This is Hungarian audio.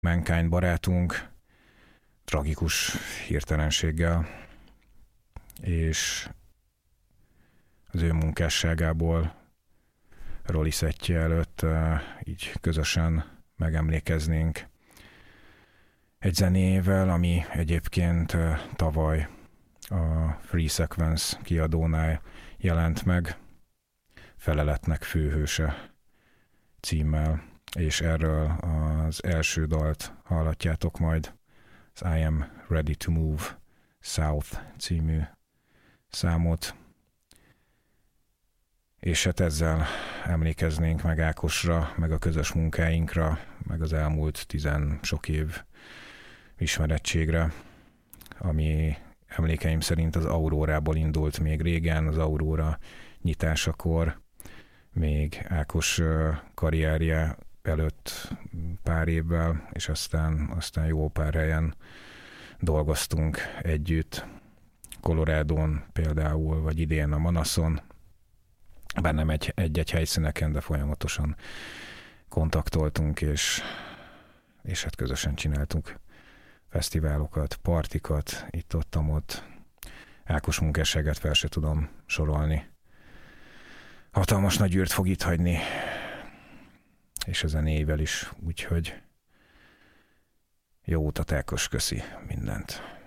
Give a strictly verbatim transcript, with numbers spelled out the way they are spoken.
Mankind barátunk tragikus hirtelenséggel, és az ő munkásságából Roli szettje előtt így közösen megemlékeznénk egy zenével, ami egyébként tavaly a Free Sequence kiadónál jelent meg, Feleletnek főhőse címmel, és erről az első dalt hallhatjátok majd, az I Am Ready to Move South című számot. És hát ezzel emlékeznénk meg Ákosra, meg a közös munkáinkra, meg az elmúlt tizen sok év ismerettségre, ami emlékeim szerint az Aurórából indult még régen, az Auróra nyitásakor, még Ákos karrierje előtt pár évvel, és aztán, aztán jó pár helyen dolgoztunk együtt, Colorádón például, vagy idén a Manaszon, bár nem egy, egy-egy helyszíneken, de folyamatosan kontaktoltunk, és, és hát közösen csináltunk fesztiválokat, partikat, itt-ottam ott. Ákos munkásságát fel se tudom sorolni. Hatalmas nagy űrt fog itt hagyni, és a zenével is, úgyhogy jó utat Ákos, köszi mindent.